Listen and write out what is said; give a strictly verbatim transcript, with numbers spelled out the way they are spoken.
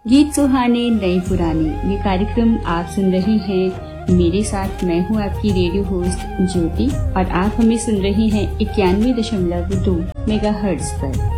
गीत सुहाने नए पुराने ये कार्यक्रम आप सुन रहे हैं मेरे साथ। मैं हूँ आपकी रेडियो होस्ट ज्योति और आप हमें सुन रहे हैं इक्यानवे दशमलव दो मेगा हर्ट्ज पर।